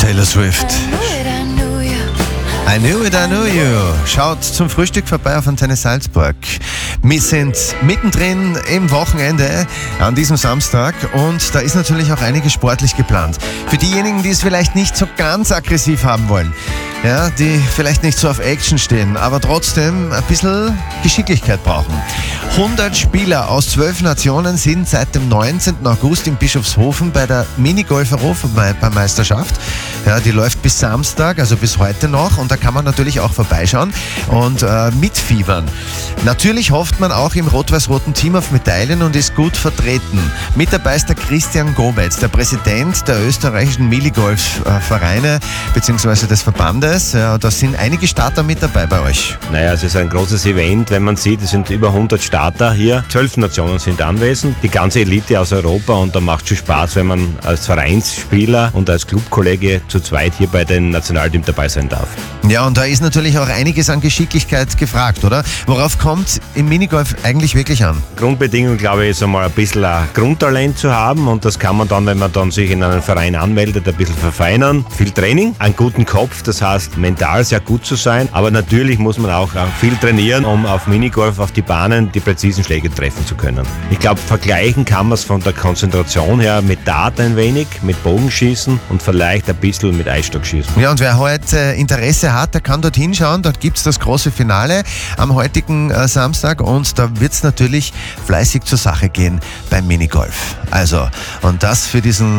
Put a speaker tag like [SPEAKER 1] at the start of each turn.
[SPEAKER 1] Taylor Swift. I knew it, I knew you. Schaut zum Frühstück vorbei auf Antenne Salzburg. Wir sind mittendrin im Wochenende an diesem Samstag und da ist natürlich auch einiges sportlich geplant. Für diejenigen, die es vielleicht nicht so ganz aggressiv haben wollen, ja, die vielleicht nicht so auf Action stehen, aber trotzdem ein bisschen Geschicklichkeit brauchen. 100 Spieler aus 12 Nationen sind seit dem 19. August in Bischofshofen bei der Minigolf-Europameisterschaft. Ja, die läuft bis Samstag, also bis heute noch, und da kann man natürlich auch vorbeischauen und mitfiebern. Natürlich hofft man auch im rot-weiß-roten Team auf Medaillen und ist gut vertreten. Mit dabei ist der Christian Gometz, der Präsident der österreichischen Minigolf-Vereine bzw. des Verbandes. Ja, da sind einige Starter mit dabei bei euch.
[SPEAKER 2] Naja, es ist ein großes Event, wenn man sieht, es sind über 100 Starter hier. 12 Nationen sind anwesend, die ganze Elite aus Europa, und da macht schon Spaß, wenn man als Vereinsspieler und als Clubkollege zu zweit hier bei den Nationalteam dabei sein darf.
[SPEAKER 1] Ja, und da ist natürlich auch einiges an Geschicklichkeit gefragt, oder? Worauf kommt im Minigolf eigentlich wirklich an?
[SPEAKER 2] Grundbedingung, glaube ich, ist einmal ein bisschen ein Grundtalent zu haben, und das kann man dann, wenn man dann sich in einen Verein anmeldet, ein bisschen verfeinern. Viel Training, einen guten Kopf, das heißt mental sehr gut zu sein, aber natürlich muss man auch viel trainieren, um auf Minigolf, auf die Bahnen, die präzisen Schläge treffen zu können. Ich glaube, vergleichen kann man es von der Konzentration her mit Dart ein wenig, mit Bogenschießen und vielleicht ein bisschen mit Eisstockschießen.
[SPEAKER 1] Ja, und wer heute Interesse hat, der kann dort hinschauen. Dort gibt es das große Finale am heutigen Samstag, und da wird es natürlich fleißig zur Sache gehen beim Minigolf. Also, und das für diesen